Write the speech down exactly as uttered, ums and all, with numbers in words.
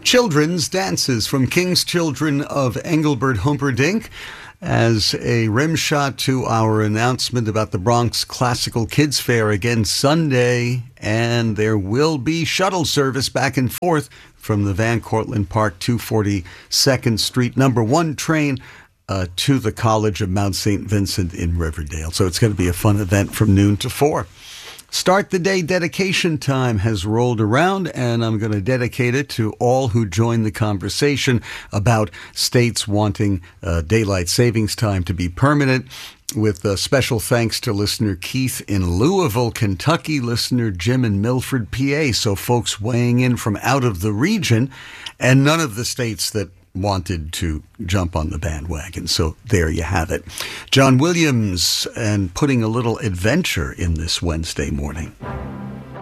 Children's dances from King's Children of Engelbert Humperdinck as a rim shot to our announcement about the Bronx Classical Kids Fair again Sunday. And there will be shuttle service back and forth from the Van Cortlandt Park two forty-second Street number one train uh, to the College of Mount Saint Vincent in Riverdale. So it's going to be a fun event from noon to four. Start the Day dedication time has rolled around, and I'm going to dedicate it to all who joined the conversation about states wanting uh, daylight savings time to be permanent, with uh, special thanks to listener Keith in Louisville, Kentucky, listener Jim in Milford, P A. So folks weighing in from out of the region, and none of the states that wanted to jump on the bandwagon. So there you have it. John Williams, and putting a little adventure in this Wednesday morning.